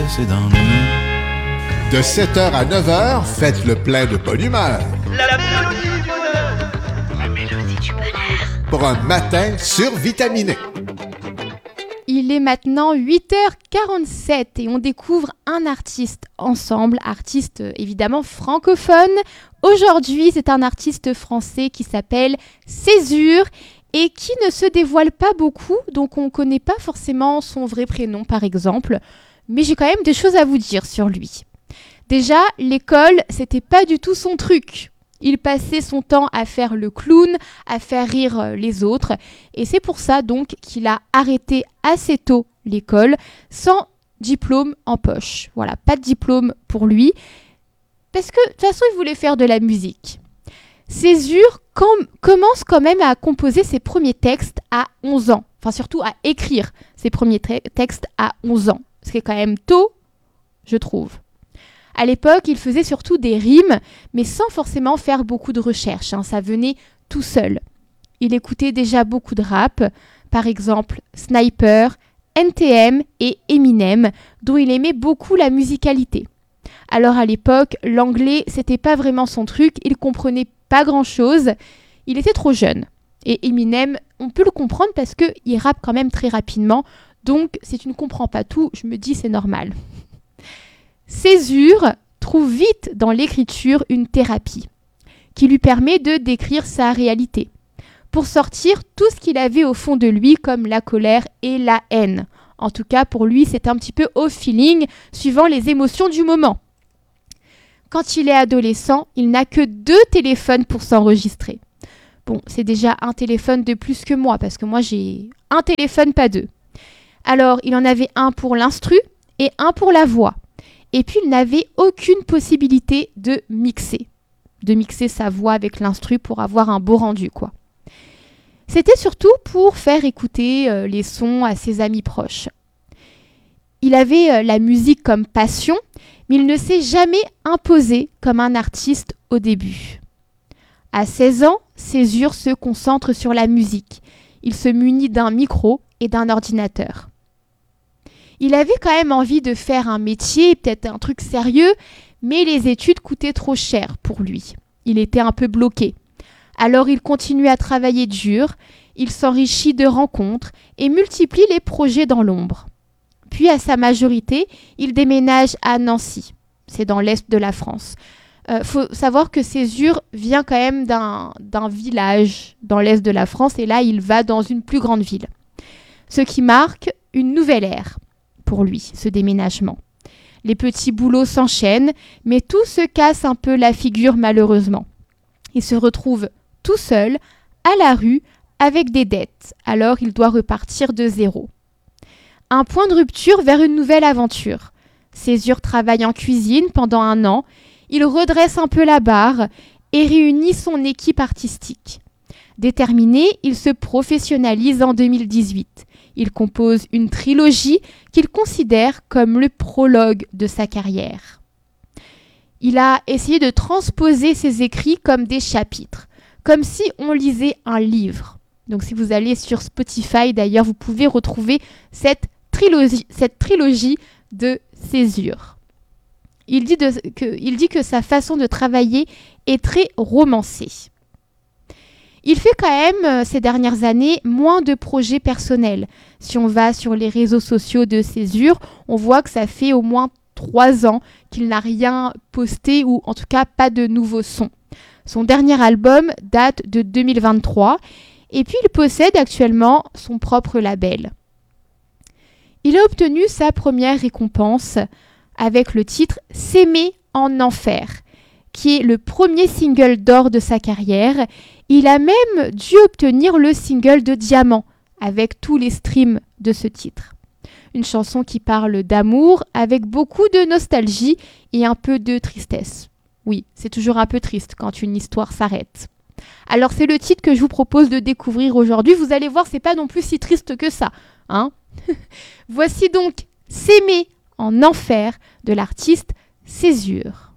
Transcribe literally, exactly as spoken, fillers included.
C'est dans le... De sept heures à neuf heures, faites le plein de bonne humeur. La mélodie du bonheur. La mélodie du bonheur. Pour un matin survitaminé. Il est maintenant huit heures quarante-sept et on découvre un artiste ensemble, artiste évidemment francophone. Aujourd'hui, c'est un artiste français qui s'appelle Césure et qui ne se dévoile pas beaucoup, donc on ne connaît pas forcément son vrai prénom par exemple, mais j'ai quand même des choses à vous dire sur lui. Déjà, l'école, c'était pas du tout son truc. Il passait son temps à faire le clown, à faire rire les autres. Et c'est pour ça donc qu'il a arrêté assez tôt l'école, sans diplôme en poche. Voilà, pas de diplôme pour lui. Parce que de toute façon, il voulait faire de la musique. Césure com- commence quand même à composer ses premiers textes à onze ans. Enfin, surtout à écrire ses premiers te- textes à onze ans. Ce qui est quand même tôt, je trouve. À l'époque, il faisait surtout des rimes, mais sans forcément faire beaucoup de recherches. Hein, ça venait tout seul. Il écoutait déjà beaucoup de rap, par exemple Sniper, N T M et Eminem, dont il aimait beaucoup la musicalité. Alors à l'époque, l'anglais, c'était pas vraiment son truc, il comprenait pas grand-chose, il était trop jeune. Et Eminem, on peut le comprendre parce qu'il rappe quand même très rapidement, donc si tu ne comprends pas tout, je me dis c'est normal. Césure trouve vite dans l'écriture une thérapie qui lui permet de décrire sa réalité, pour sortir tout ce qu'il avait au fond de lui comme la colère et la haine. En tout cas, pour lui, c'est un petit peu au feeling, suivant les émotions du moment. Quand il est adolescent, il n'a que deux téléphones pour s'enregistrer. Bon, c'est déjà un téléphone de plus que moi, parce que moi j'ai un téléphone, pas deux. Alors, il en avait un pour l'instru et un pour la voix. Et puis, il n'avait aucune possibilité de mixer. De mixer sa voix avec l'instru pour avoir un beau rendu, quoi. C'était surtout pour faire écouter euh, les sons à ses amis proches. Il avait euh, la musique comme passion, mais il ne s'est jamais imposé comme un artiste au début. À seize ans, Césure se concentre sur la musique. Il se munit d'un micro et d'un ordinateur. Il avait quand même envie de faire un métier, peut-être un truc sérieux, mais les études coûtaient trop cher pour lui. Il était un peu bloqué. Alors il continue à travailler dur, il s'enrichit de rencontres et multiplie les projets dans l'ombre. Puis à sa majorité, il déménage à Nancy, c'est dans l'est de la France. Il euh, faut savoir que Césure vient quand même d'un, d'un village dans l'est de la France et là il va dans une plus grande ville. Ce qui marque une nouvelle ère pour lui, ce déménagement. Les petits boulots s'enchaînent, mais tout se casse un peu la figure malheureusement. Il se retrouve tout seul, à la rue, avec des dettes. Alors il doit repartir de zéro. Un point de rupture vers une nouvelle aventure. Césure travaille en cuisine pendant un an. Il redresse un peu la barre et réunit son équipe artistique. Déterminé, il se professionnalise en deux mille dix-huit. Il compose une trilogie qu'il considère comme le prologue de sa carrière. Il a essayé de transposer ses écrits comme des chapitres, comme si on lisait un livre. Donc si vous allez sur Spotify, d'ailleurs, vous pouvez retrouver cette trilogie, cette trilogie de Césure. Il dit, de, que, il dit que sa façon de travailler est très romancée. Il fait quand même, euh, ces dernières années, moins de projets personnels. Si on va sur les réseaux sociaux de Césure, on voit que ça fait au moins trois ans qu'il n'a rien posté ou en tout cas pas de nouveaux sons. Son dernier album date de deux mille vingt-trois et puis il possède actuellement son propre label. Il a obtenu sa première récompense avec le titre « S'aimer en enfer », qui est le premier single d'or de sa carrière. Il a même dû obtenir le single de diamant avec tous les streams de ce titre. Une chanson qui parle d'amour avec beaucoup de nostalgie et un peu de tristesse. Oui, c'est toujours un peu triste quand une histoire s'arrête. Alors c'est le titre que je vous propose de découvrir aujourd'hui. Vous allez voir, c'est pas non plus si triste que ça, hein. Voici donc S'aimer en enfer de l'artiste Césure.